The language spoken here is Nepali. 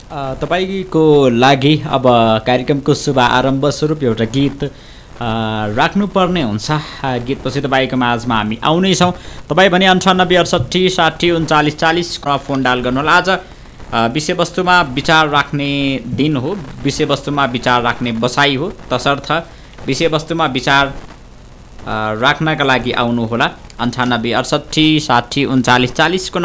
तपाईँको लागि अब कार्यक्रमको शुभ आरम्भ स्वरूप एउटा गीत राख्नुपर्ने हुन्छ। गीतपछि तपाईँको माझमा हामी आउनेछौँ। तपाईँ भने 98 68 60 39 40 फोन डायल गर्नुहोला। आज विषयवस्तुमा विचार राख्ने दिन हो, विषयवस्तुमा विचार राख्ने बसाइ हो, तसर्थ विषयवस्तुमा विचार राख्नका लागि आउनुहोला। 98 68 60 39 40 को